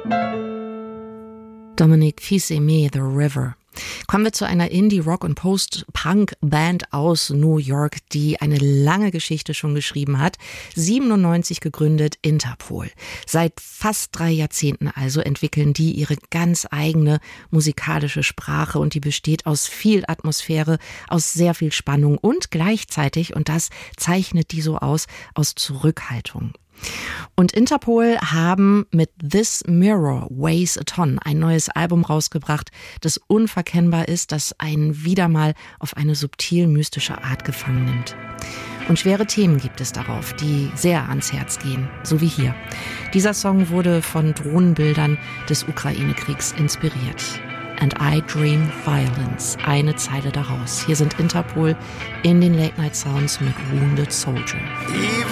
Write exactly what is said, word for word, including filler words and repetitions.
Dominic Fils-Aimé, The River. Kommen wir zu einer Indie-Rock- und Post-Punk-Band aus New York, die eine lange Geschichte schon geschrieben hat. siebenundneunzig gegründet, Interpol. Seit fast drei Jahrzehnten also entwickeln die ihre ganz eigene musikalische Sprache und die besteht aus viel Atmosphäre, aus sehr viel Spannung und gleichzeitig, und das zeichnet die so aus, aus Zurückhaltung. Und Interpol haben mit This Mirror Weighs a Ton ein neues Album rausgebracht, das unverkennbar ist, das einen wieder mal auf eine subtil mystische Art gefangen nimmt. Und schwere Themen gibt es darauf, die sehr ans Herz gehen, so wie hier. Dieser Song wurde von Drohnenbildern des Ukraine-Kriegs inspiriert. And I Dream Violence, eine Zeile daraus. Hier sind Interpol in den Late Night Sounds mit Wounded Soldier.